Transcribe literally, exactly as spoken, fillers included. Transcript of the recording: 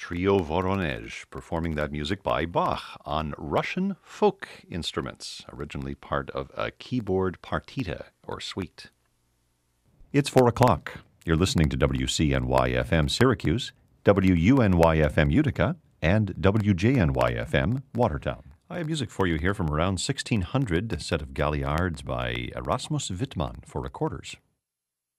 Trio Voronezh, performing that music by Bach on Russian folk instruments, originally part of a keyboard partita or suite. It's four o'clock. You're listening to W C N Y F M Syracuse, W U N Y F M Utica, and W J N Y F M Watertown. I have music for you here from around sixteen hundred, a set of galliards by Erasmus Wittmann for recorders.